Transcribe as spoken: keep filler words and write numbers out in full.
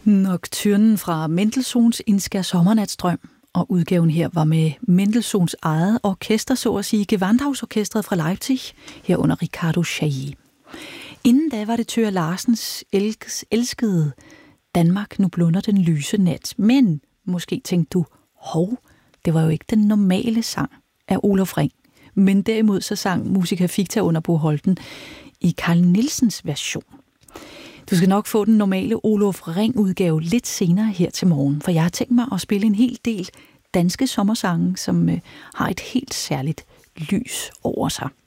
Nocturnen fra Mendelssohns Indskær Sommernatstrøm, og udgaven her var med Mendelssohns eget orkester, så at sige, Gewandhausorkestret fra Leipzig, herunder Ricardo Chailly. Inden da var det Thøger Larsens elskes, elskede Danmark, nu blunder den lyse nat. Men måske tænkte du, hov, det var jo ikke den normale sang af Olof Ring. Men derimod så sang Musica Ficta under Bo Holten i Carl Nielsens version. Du skal nok få den normale Olof Ring-udgave lidt senere her til morgen, for jeg har tænkt mig at spille en hel del danske sommersange, som øh, har et helt særligt lys over sig.